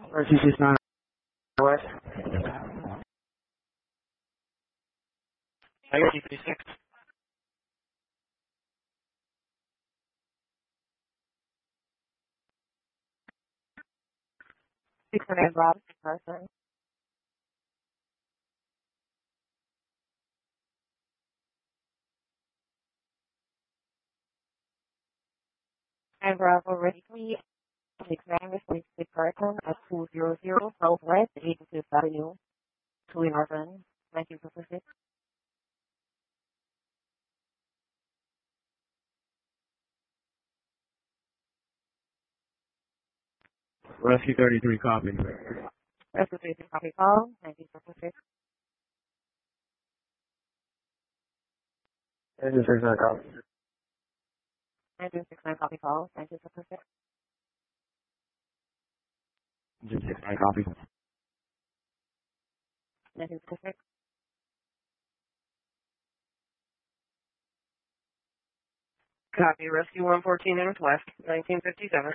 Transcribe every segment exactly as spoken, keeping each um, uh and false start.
Rescue six nine West. Tiger G thirty-six. six nine Rob, person. And Bravo ready three six nine with the person at two zero zero Southwest eighty-fifth Avenue, Twin Orphan, nineteen fifty-six. Rescue thirty-three copy. Rescue thirty-three copy call, nineteen fifty-six. Rescue six nine copy. nineteen sixty-nine copy call, nineteen fifty-six. Rescue six nine copy. nineteen fifty-six. Copy. Rescue one fourteen Northwest, nineteen fifty-seven.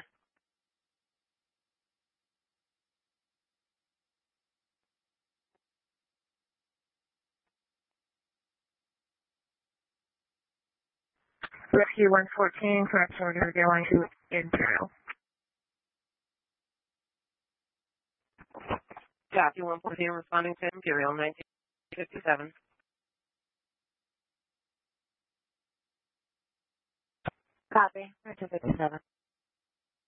Rescue one fourteen, correct order, going to Imperial. Copy. one fourteen responding to Imperial, nineteen fifty-seven. Copy, nineteen fifty-seven.